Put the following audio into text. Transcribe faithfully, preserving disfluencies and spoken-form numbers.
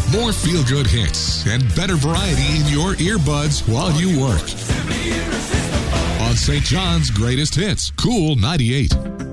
More feel-good hits and better variety in your earbuds while you work. On Saint John's Greatest Hits, Cool ninety-eight.